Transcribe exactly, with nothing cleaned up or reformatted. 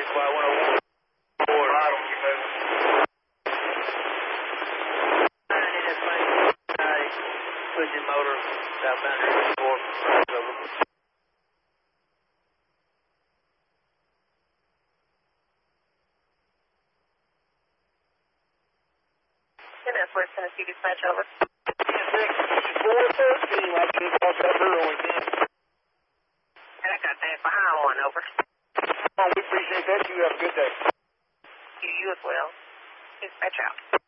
X Y one oh one. Four. Bottom, you know. Nine in this lane. Nine. Pushing motor. Southbound Route four. Over. And that's West Tennessee Dispatch, over. four thirteen, like you cross that early, man. And I got that behind one, over. Oh, we appreciate that. You have a good day. You, you as well. Dispatch out.